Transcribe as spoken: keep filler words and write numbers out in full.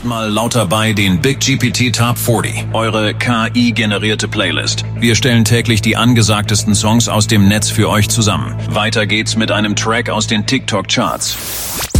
jetzt mal laut dabei den Big G P T Top vierzig, eure K I-generierte Playlist. Wir stellen täglich die angesagtesten Songs aus dem Netz für euch zusammen. Weiter geht's mit einem Track aus den TikTok-Charts.